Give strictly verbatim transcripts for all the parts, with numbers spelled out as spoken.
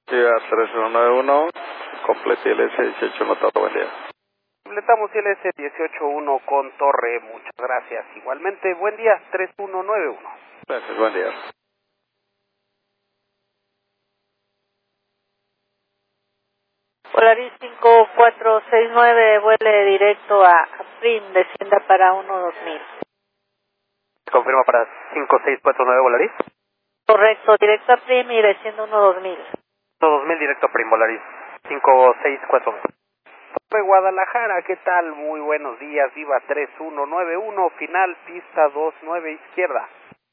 Día tres uno nueve uno, complete I L S dieciocho uno, todo buen día. Completamos I L S dieciocho uno con torre, muchas gracias. Igualmente, buen día, tres uno nueve uno. Gracias, buen día. Polaris cinco cuatro seis nueve, vuele directo a Prim, descienda para uno dos mil. Confirma para cinco seis cuatro nueve Volaris. Correcto, directo a Prim y descienda uno dos mil. dos mil directo a Prim, Volaris cinco seis cuatro nueve. Torre Guadalajara, ¿qué tal? Muy buenos días, Viva tres uno nueve uno, final pista dos nueve izquierda.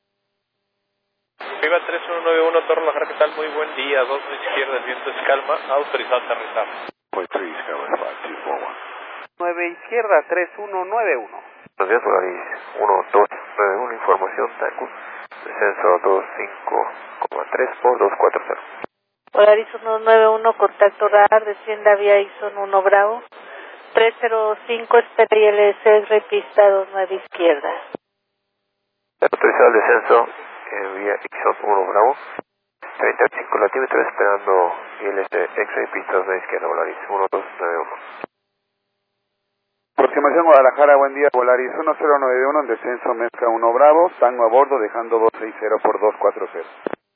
Viva tres uno nueve uno, Torre Guadalajara, ¿qué tal? Muy buen día, dos izquierda, el viento es calma, autorizado a aterrizar. Point three, Skyline five two four one. nueve izquierda, tres uno nueve uno. Buenos días, Volaris uno dos nueve uno, información, Taku, descenso dos cinco coma tres por dos cuatro cero. Polaris uno nueve uno, contacto radar, descienda vía Ixon uno Bravo. tres cero cinco, espera I L S, repista dos nueve izquierda. Autorizado el descenso en vía Ixon uno Bravo, treinta y cinco latímetros, esperando I L S X-ray, pista dos nueve izquierda, Volaris uno dos nueve uno. Aproximación Guadalajara, buen día, Volaris uno cero nueve uno, en descenso Mezca uno Bravo, Tango a bordo, dejando dos seis cero por dos cuatro cero.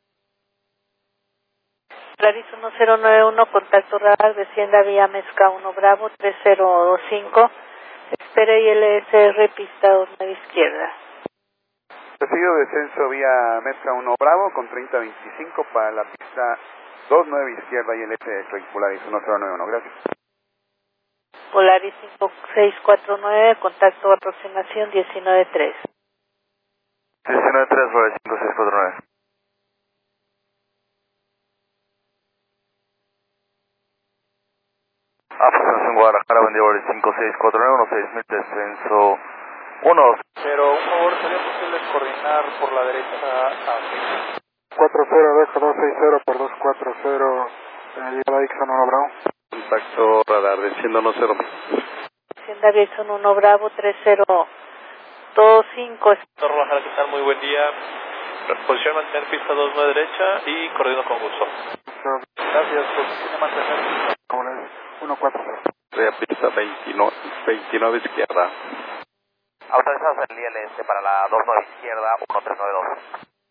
Polaris uno cero nueve uno, contacto radar, descienda vía Mezca uno Bravo, tres cero dos cinco, espera I L S, repista dos nueve izquierda. Recibido descenso vía Mezca uno Bravo con treinta veinticinco para la pista dos nueve izquierda y el S X-ray, Polaris uno cero nueve uno, gracias. Polaris cinco seis cuatro nueve, contacto aproximación diecinueve tres. diecinueve tres, Volaris cinco seis cuatro nueve. Aproximación Guadalajara, buen día, Volaris cinco seis cuatro nueve, uno seis mil, descenso uno dos. Pero, un favor, ¿sería posible coordinar por la derecha a cuatro cero, deja dos seis cero por dos cuatro cero, eh, llegada a Ixon uno Bravo. Contacto radar, desciendo uno cero mil. Descienda vía Ixon uno Bravo, tres cero dos cinco. Torre Guadalajara, ¿qué tal? Muy buen día. Posición mantener pista dos nueve derecha y coordino con gusto. Gracias, posición mantener. Volaris uno cuatro cero. Vía pista veintinueve, veintinueve izquierda. Autorizados el I L S para la dos nueve izquierda, uno tres nueve dos.